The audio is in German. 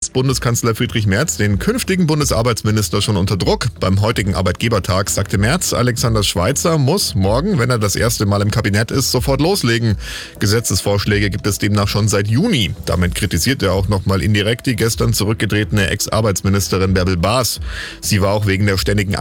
setzt Bundeskanzler Friedrich Merz den künftigen Bundesarbeitsminister schon unter Druck. Beim heutigen Arbeitgebertag sagte Merz, Alexander Schweitzer muss morgen, wenn er das erste Mal im Kabinett ist, sofort loslegen. Gesetzesvorschläge gibt es demnach schon seit Juni. Damit kritisiert er auch nochmal indirekt die gestern zurückgetretene Ex-Arbeitsministerin Bärbel Baas. Sie war auch wegen der ständigen